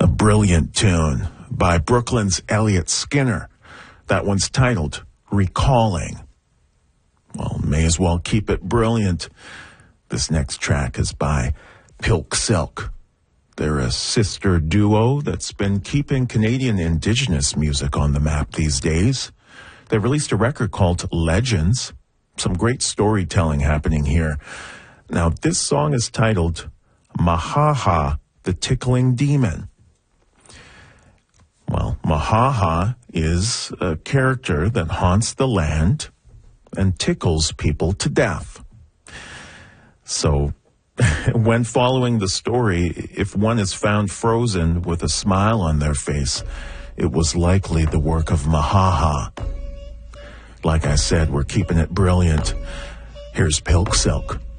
A brilliant tune by Brooklyn's Elliott Skinner. That one's titled Recalling. Well, may as well keep it brilliant. This next track is by Pilk Silk. They're a sister duo that's been keeping Canadian Indigenous music on the map these days. They released a record called Legends. Some great storytelling happening here. Now, this song is titled Mahaha, the Tickling Demon. Well, Mahaha is a character that haunts the land and tickles people to death. So, when following the story, if one is found frozen with a smile on their face, it was likely the work of Mahaha. Like I said, we're keeping it brilliant. Here's Pilk Silk.